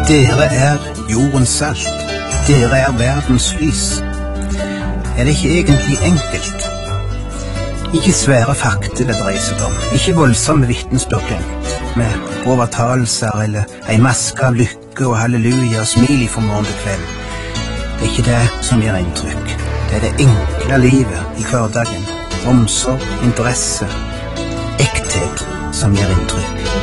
Dere er jordens salt. Dere er verdens lys. Er det ikke egentlig enkelt? Ikke svære fakter det dreier seg om. Ikke voldsomme vitnesbyrd med overtalelser eller en maske av lykke og halleluja og smil i formorgen kveld. Det er ikke det som gjør inntrykk. Det er det enkle livet i hverdagen. Omsorg, interesse, ekthet som gjør inntrykk.